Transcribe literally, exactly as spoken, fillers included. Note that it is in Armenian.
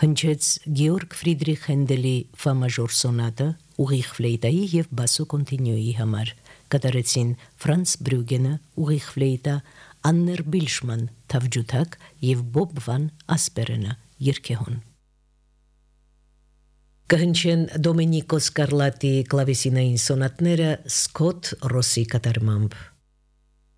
հնչեց Գեորգ Ֆրիդրիխ Հենդելի ֆա մաժոր սոնատը ուղիղ ֆլեյտայի և բասո կոնտինյուի համար, կատարեցին Ֆրանց Բրյուգենը ուղիղ ֆլեյտա, Աններ Բիլշման թավջութակ և Բոբ վան Ասպերենը երգեհոն։ Կհնչեն Դոմենիկո Սկարլատի կլավեսինային սոնատները Սկոթ Ռոսի կատարմամբ։